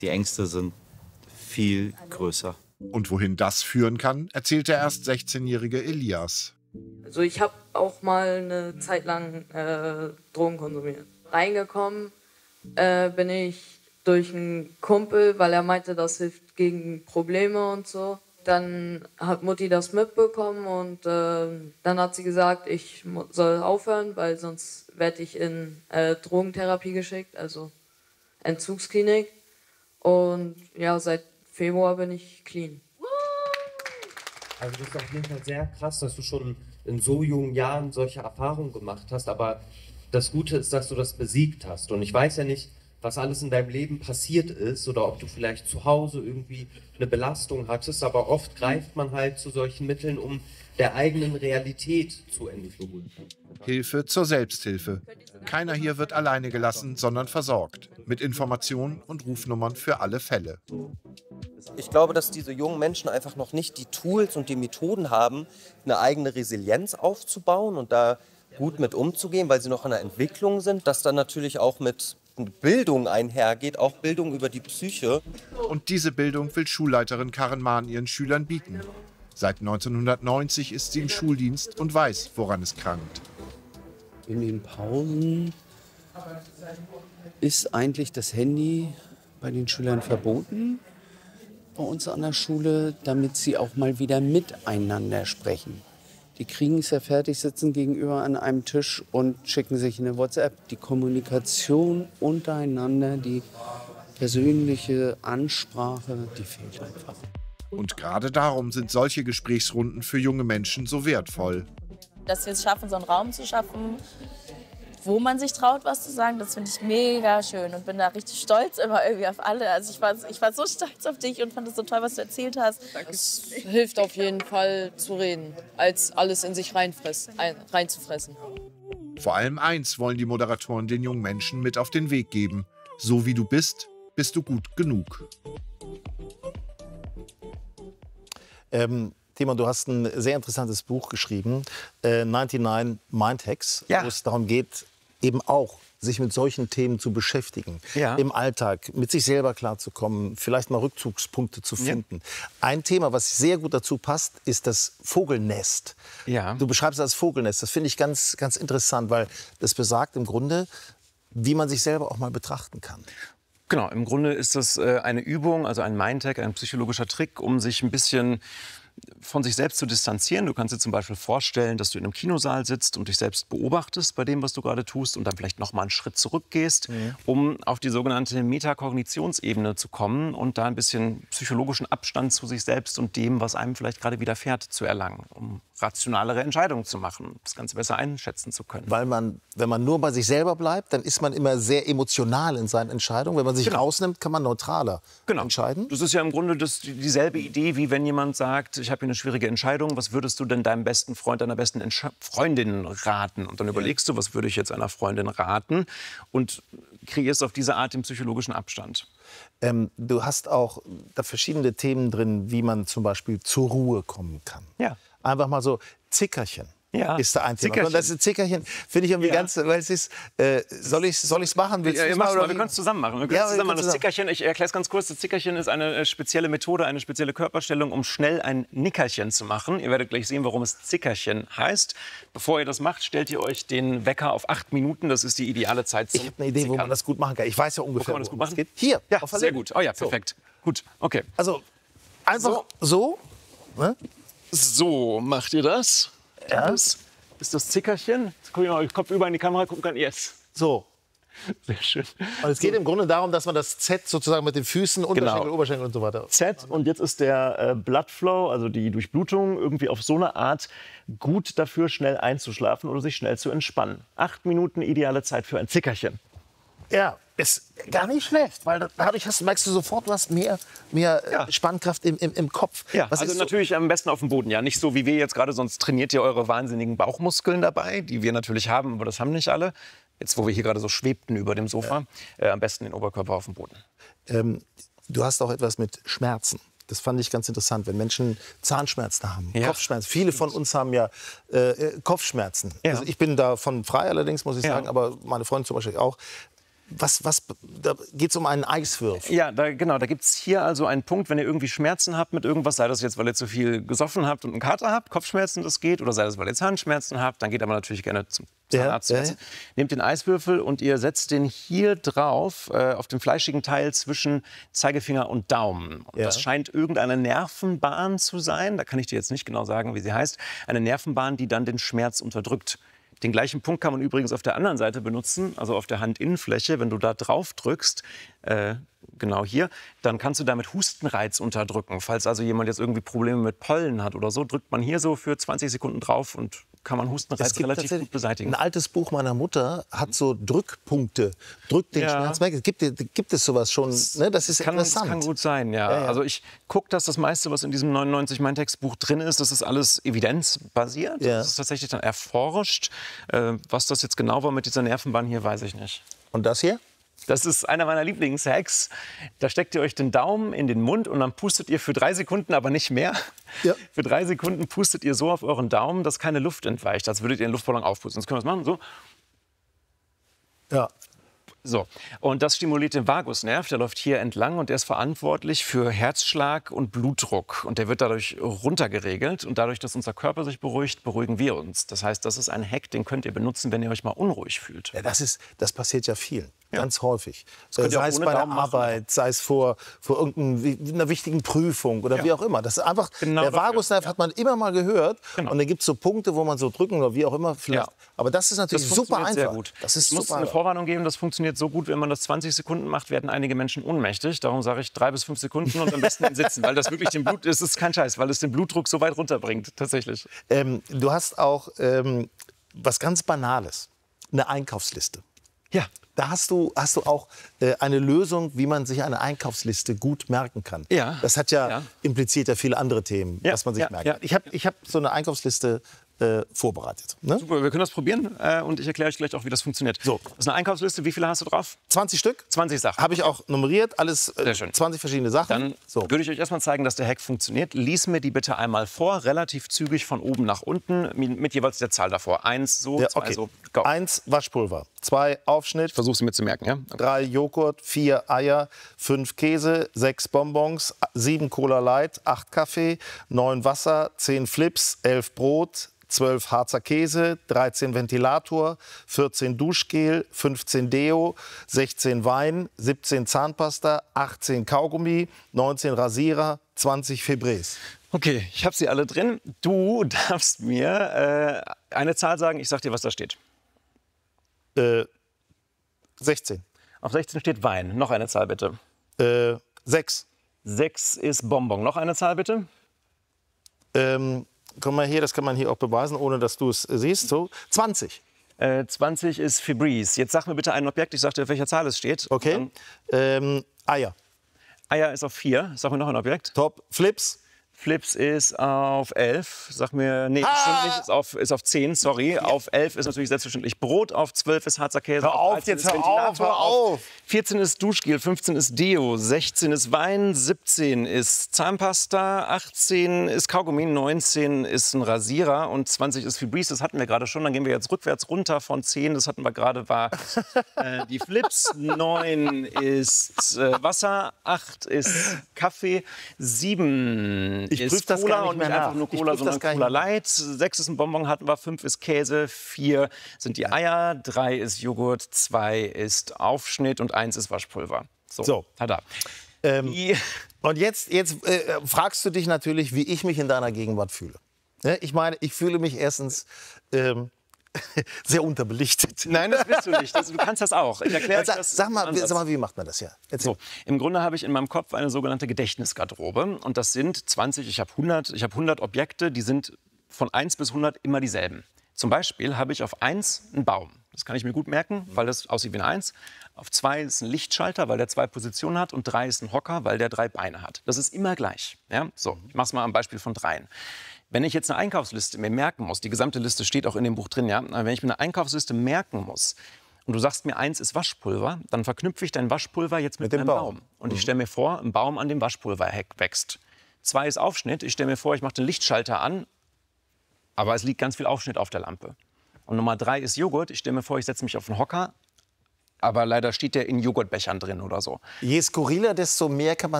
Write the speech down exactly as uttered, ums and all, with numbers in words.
Die Ängste sind viel größer. Und wohin das führen kann, erzählt der erst sechzehnjährige Elias. Also ich habe auch mal eine Zeit lang äh, Drogen konsumiert. Reingekommen äh, bin ich durch einen Kumpel, weil er meinte, das hilft gegen Probleme und so. Dann hat Mutti das mitbekommen und äh, dann hat sie gesagt, ich soll aufhören, weil sonst werde ich in äh, Drogentherapie geschickt, also Entzugsklinik. Und ja, seit Februar bin ich clean. Also das ist auf jeden Fall sehr krass, dass du schon in so jungen Jahren solche Erfahrungen gemacht hast. Aber das Gute ist, dass du das besiegt hast. Und ich weiß ja nicht, was alles in deinem Leben passiert ist oder ob du vielleicht zu Hause irgendwie eine Belastung hattest. Aber oft greift man halt zu solchen Mitteln, um der eigenen Realität zu entfliehen. Hilfe zur Selbsthilfe. Keiner hier wird alleine gelassen, sondern versorgt. Mit Informationen und Rufnummern für alle Fälle. Ich glaube, dass diese jungen Menschen einfach noch nicht die Tools und die Methoden haben, eine eigene Resilienz aufzubauen und da gut mit umzugehen, weil sie noch in der Entwicklung sind, dass dann natürlich auch mit Bildung einhergeht, auch Bildung über die Psyche. Und diese Bildung will Schulleiterin Karin Mahn ihren Schülern bieten. Seit neunzehnhundertneunzig ist sie im Schuldienst und weiß, woran es krankt. In den Pausen ist eigentlich das Handy bei den Schülern verboten bei uns an der Schule, damit sie auch mal wieder miteinander sprechen. Die kriegen es ja fertig, sitzen gegenüber an einem Tisch und schicken sich eine WhatsApp. Die Kommunikation untereinander, die persönliche Ansprache, die fehlt einfach. Und gerade darum sind solche Gesprächsrunden für junge Menschen so wertvoll. Dass wir es schaffen, so einen Raum zu schaffen, wo man sich traut, was zu sagen, das finde ich mega schön und bin da richtig stolz immer irgendwie auf alle. Also ich war, ich war so stolz auf dich und fand es so toll, was du erzählt hast. Es hilft auf jeden Fall zu reden, als alles in sich reinfressen, ein, reinzufressen. Vor allem eins wollen die Moderatoren den jungen Menschen mit auf den Weg geben. So wie du bist, bist du gut genug. Ähm, Timon, du hast ein sehr interessantes Buch geschrieben, äh, neunundneunzig Mind Hacks, ja. wo es darum geht, eben auch sich mit solchen Themen zu beschäftigen, ja. im Alltag, mit sich selber klarzukommen, vielleicht mal Rückzugspunkte zu finden. Ja. Ein Thema, was sehr gut dazu passt, ist das Vogelnest. Ja. Du beschreibst es als Vogelnest. Das finde ich ganz, ganz interessant, weil das besagt im Grunde, wie man sich selber auch mal betrachten kann. Genau, im Grunde ist das äh, eine Übung, also ein Mindhack, ein psychologischer Trick, um sich ein bisschen von sich selbst zu distanzieren. Du kannst dir zum Beispiel vorstellen, dass du in einem Kinosaal sitzt und dich selbst beobachtest bei dem, was du gerade tust und dann vielleicht noch mal einen Schritt zurückgehst, mhm. um auf die sogenannte Metakognitionsebene zu kommen und da ein bisschen psychologischen Abstand zu sich selbst und dem, was einem vielleicht gerade widerfährt, zu erlangen, um rationalere Entscheidungen zu machen, das Ganze besser einschätzen zu können. Weil man, wenn man nur bei sich selber bleibt, dann ist man immer sehr emotional in seinen Entscheidungen. Wenn man sich genau. rausnimmt, kann man neutraler genau. entscheiden. Das ist ja im Grunde das, dieselbe Idee, wie wenn jemand sagt, ich habe hier eine schwierige Entscheidung, was würdest du denn deinem besten Freund, deiner besten Entsch Freundin raten? Und dann überlegst du, was würde ich jetzt einer Freundin raten? Und kreierst auf diese Art den psychologischen Abstand. Ähm, du hast auch da verschiedene Themen drin, wie man zum Beispiel zur Ruhe kommen kann. Ja. Einfach mal so Zickerchen. Ja. Ist da ein Thema. Zickerchen. Und das ist Zickerchen finde ich irgendwie ja. ganz, weil es ist, äh, soll ich es soll ich's machen? Willst ja, du's machen machen, wir können es zusammen machen. Wir können ja, zusammen machen. wir Das Zickerchen, ich erkläre es ganz kurz, das Zickerchen ist eine spezielle Methode, eine spezielle Körperstellung, um schnell ein Nickerchen zu machen. Ihr werdet gleich sehen, warum es Zickerchen heißt. Bevor ihr das macht, stellt ihr euch den Wecker auf acht Minuten. Das ist die ideale Zeit zum Ich habe eine Idee, Zickern. wo man das gut machen kann. Ich weiß ja ungefähr, wo kann man das gut machen? Geht. Hier, ja, auf der sehr Länge. gut. Oh ja, perfekt. So. Gut, okay. Also einfach so. so ne? So macht ihr das. Ja. Das ist das Zickerchen. Jetzt guck ich mal, Kopf über in die Kamera gucken kann. Yes. So. Sehr schön. Und es geht so. im Grunde darum, dass man das Z sozusagen mit den Füßen, Unterschenkel, genau. Oberschenkel und so weiter. Z und jetzt ist der äh, Blood Flow, also die Durchblutung, irgendwie auf so eine Art gut dafür, schnell einzuschlafen oder sich schnell zu entspannen. Acht Minuten ideale Zeit für ein Zickerchen. Ja, ist gar nicht schlecht, weil dadurch hast, merkst du sofort, du hast mehr, mehr ja. Spannkraft im, im, im Kopf. Ja, Was also ist natürlich so? Am besten auf dem Boden. Ja, nicht so wie wir jetzt gerade, sonst trainiert ihr eure wahnsinnigen Bauchmuskeln dabei, die wir natürlich haben, aber das haben nicht alle. Jetzt, wo wir hier gerade so schwebten über dem Sofa, ja. äh, am besten den Oberkörper auf dem Boden. Ähm, du hast auch etwas mit Schmerzen. Das fand ich ganz interessant, wenn Menschen Zahnschmerzen haben, ja. Kopfschmerzen. Viele von uns haben ja äh, Kopfschmerzen. Ja. Also ich bin davon frei allerdings, muss ich ja. sagen, aber meine Freundin zum Beispiel auch. was, was, da geht es um einen Eiswürfel. Ja, da, genau, da gibt es hier also einen Punkt, wenn ihr irgendwie Schmerzen habt mit irgendwas, sei das jetzt, weil ihr zu viel gesoffen habt und einen Kater habt, Kopfschmerzen, das geht, oder sei das, weil ihr Zahnschmerzen habt, dann geht aber natürlich gerne zum Zahnarzt. Ja, ja, ja. Nehmt den Eiswürfel und ihr setzt den hier drauf, äh, auf dem fleischigen Teil zwischen Zeigefinger und Daumen. Und Ja. das scheint irgendeine Nervenbahn zu sein, da kann ich dir jetzt nicht genau sagen, wie sie heißt, eine Nervenbahn, die dann den Schmerz unterdrückt. Den gleichen Punkt kann man übrigens auf der anderen Seite benutzen, also auf der Handinnenfläche. Wenn du da drauf drückst, äh, genau hier, dann kannst du damit Hustenreiz unterdrücken. Falls also jemand jetzt irgendwie Probleme mit Pollen hat oder so, drückt man hier so für zwanzig Sekunden drauf und kann man Hustenreiz relativ gut beseitigen. Ein altes Buch meiner Mutter hat so Drückpunkte. Drückt den Ja. Schmerz weg. Gibt, gibt es sowas schon? Ne? Das ist Kann, interessant. kann gut sein, ja. Ja, ja. Also ich gucke, dass das meiste, was in diesem neunundneunzig Mein Textbuch drin ist, das ist alles evidenzbasiert. Ja. Das ist tatsächlich dann erforscht. Äh, was das jetzt genau war mit dieser Nervenbahn hier, weiß ich nicht. Und das hier? Das ist einer meiner Lieblingshacks. Da steckt ihr euch den Daumen in den Mund und dann pustet ihr für drei Sekunden, aber nicht mehr. Ja. Für drei Sekunden pustet ihr so auf euren Daumen, dass keine Luft entweicht. Als würdet ihr einen Luftballon aufpusten. Jetzt können wir es machen. So. Ja. So, und das stimuliert den Vagusnerv, der läuft hier entlang und der ist verantwortlich für Herzschlag und Blutdruck. Und der wird dadurch runtergeregelt und dadurch, dass unser Körper sich beruhigt, beruhigen wir uns. Das heißt, das ist ein Hack, den könnt ihr benutzen, wenn ihr euch mal unruhig fühlt. Ja, das, ist, das passiert ja vielen. Ja. Ganz häufig. könnt ihr Sei auch es ohne bei der Daumen machen. Arbeit, sei es vor, vor irgendeiner wichtigen Prüfung oder Ja. wie auch immer. Das ist einfach, Genau der dafür. Vagusnerv hat man immer mal gehört. Genau. Und da gibt es so Punkte, wo man so drücken oder wie auch immer. Vielleicht. Ja. Aber das ist natürlich Das super funktioniert einfach. sehr gut. Das ist ich muss super eine einfach. Vorwarnung geben, das funktioniert so gut, wenn man das zwanzig Sekunden macht, werden einige Menschen ohnmächtig. Darum sage ich drei bis fünf Sekunden und am besten im Sitzen, weil das wirklich den Blut, es ist kein Scheiß, weil es den Blutdruck so weit runterbringt, tatsächlich. Ähm, du hast auch ähm, was ganz Banales, eine Einkaufsliste. Ja. Da hast du, hast du auch äh, eine Lösung, wie man sich eine Einkaufsliste gut merken kann. Ja. Das hat ja, Ja. impliziert ja viele andere Themen, Ja, was man sich ja, merkt. ja. Ich habe ich hab so eine Einkaufsliste äh, vorbereitet. Ne? Super, wir können das probieren äh, und ich erkläre euch gleich auch, wie das funktioniert. So. Das ist eine Einkaufsliste, wie viele hast du drauf? zwanzig Stück. zwanzig Sachen. Habe ich auch nummeriert, alles äh, Sehr schön. zwanzig verschiedene Sachen. Dann so. würde ich euch erstmal zeigen, dass der Hack funktioniert. Lies mir die bitte einmal vor, relativ zügig von oben nach unten, mit, mit jeweils der Zahl davor. Eins so, Ja, zwei okay. so, go. Eins Waschpulver, zwei Aufschnitt, Versuch sie mir zu merken, ja? drei Joghurt, vier Eier, fünf Käse, sechs Bonbons, sieben Cola Light, acht Kaffee, neun Wasser, zehn Flips, elf Brot, zwölf Harzer Käse, dreizehn Ventilator, vierzehn Duschgel, fünfzehn Deo, sechzehn Wein, siebzehn Zahnpasta, achtzehn Kaugummi, neunzehn Rasierer, zwanzig Febrés. Okay, ich habe sie alle drin. Du darfst mir äh, eine Zahl sagen, ich sag dir, was da steht. Äh, sechzehn. Auf sechzehn steht Wein. Noch eine Zahl bitte. Äh, sechs. sechs ist Bonbon. Noch eine Zahl bitte. Ähm, komm mal hier, das kann man hier auch beweisen, ohne dass du es siehst. So, zwanzig. Äh, zwanzig ist Febreze. Jetzt sag mir bitte ein Objekt, ich sag dir, auf welcher Zahl es steht. Okay. Und Ähm, Eier. dann Eier ist auf vier. Sag mir noch ein Objekt. Top. Flips. Flips ist auf elf. Sag mir, nee, stimmt nicht, ist auf, ist auf zehn, sorry. Auf elf ist natürlich selbstverständlich Brot, auf zwölf ist Harzer Käse. Hör auf, dreizehn jetzt ist hör auf, Ventilator, hör auf. vierzehn ist Duschgel, fünfzehn ist Deo, sechzehn ist Wein, siebzehn ist Zahnpasta, achtzehn ist Kaugummi, neunzehn ist ein Rasierer und zwanzig ist Febreze. Das hatten wir gerade schon. Dann gehen wir jetzt rückwärts runter von zehn, das hatten wir gerade, war äh, die Flips. neun ist äh, Wasser, acht ist Kaffee, sieben Ich prüf ist das Cola gar nicht und mehr nicht einfach nach. nur Ich Cola, prüf das sondern gar nicht Cola mehr. Light. Sechs ist ein Bonbon, hatten wir. Fünf ist Käse, vier sind die Eier, drei ist Joghurt, zwei ist Aufschnitt und eins ist Waschpulver. So, So. tada. Ähm, Die- Und jetzt, jetzt äh, fragst du dich natürlich, wie ich mich in deiner Gegenwart fühle. Ne? Ich meine, ich fühle mich erstens ähm, sehr unterbelichtet. Nein, das bist du nicht. Das, du kannst das auch. Ich erkläre Sag, euch das sag, mal, anders. sag mal, wie macht man das ja? Erzähl. So, im Grunde habe ich in meinem Kopf eine sogenannte Gedächtnisgarderobe. Und das sind zwanzig, ich habe hundert, ich habe hundert Objekte, die sind von eins bis hundert immer dieselben. Zum Beispiel habe ich auf eins einen Baum. Das kann ich mir gut merken, weil das aussieht wie eine eins. Auf zwei ist ein Lichtschalter, weil der zwei Positionen hat. Und drei ist ein Hocker, weil der drei Beine hat. Das ist immer gleich. Ja? So, ich mache es mal am Beispiel von dreien. Wenn ich jetzt eine Einkaufsliste mir merken muss, die gesamte Liste steht auch in dem Buch drin, ja, aber wenn ich mir eine Einkaufsliste merken muss und du sagst mir, eins ist Waschpulver, dann verknüpfe ich dein Waschpulver jetzt mit, Mit dem einem Baum. Baum. Und ich stelle mir vor, ein Baum an dem Waschpulver wächst. Zwei ist Aufschnitt, ich stelle mir vor, ich mache den Lichtschalter an, aber es liegt ganz viel Aufschnitt auf der Lampe. Und Nummer drei ist Joghurt, ich stelle mir vor, ich setze mich auf einen Hocker, aber leider steht der in Joghurtbechern drin oder so. Je skurriler, desto mehr kann man